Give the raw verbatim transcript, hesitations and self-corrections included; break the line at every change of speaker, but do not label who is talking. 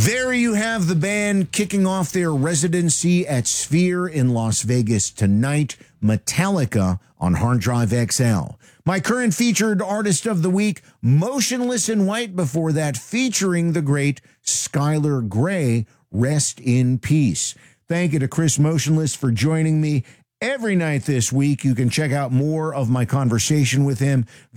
There you have the band kicking off their residency at Sphere in Las Vegas tonight, Metallica on Hard Drive X L. My current featured artist of the week, Motionless in White, before that, featuring the great Skylar Grey, rest in peace. Thank you to Chris Motionless for joining me every night this week. You can check out more of my conversation with him